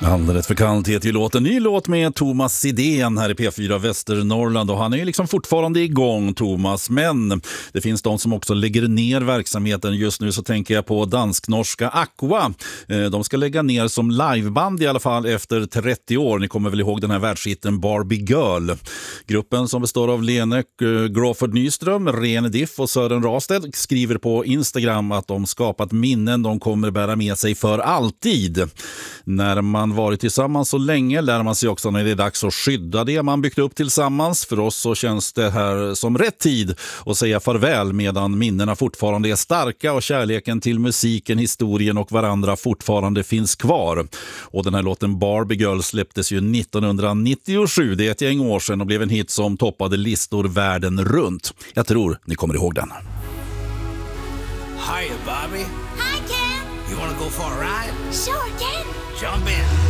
Alldeles för kallt heter ju låten. Ny låt med Thomas Sidén här i P4 Västernorrland, och han är ju liksom fortfarande igång, Thomas, men det finns de som också lägger ner verksamheten. Just nu så tänker jag på dansk-norska Aqua. De ska lägga ner som liveband i alla fall efter 30 år. Ni kommer väl ihåg den här världshitten Barbie Girl. Gruppen som består av Lene Gråford Nyström, Rene Diff och Sören Rasted skriver på Instagram att de skapat minnen de kommer bära med sig för alltid. När man varit tillsammans så länge lär man sig också när det är dags att skydda det man byggt upp tillsammans. För oss så känns det här som rätt tid att säga farväl medan minnena fortfarande är starka och kärleken till musiken, historien och varandra fortfarande finns kvar. Och den här låten Barbie Girl släpptes ju 1997. Det är ett gäng år sedan och blev en hit som toppade listor världen runt. Jag tror ni kommer ihåg den. Hiya, Bobby. Hi, Ken. You want to go for a ride? Sure, Ken. Jump in.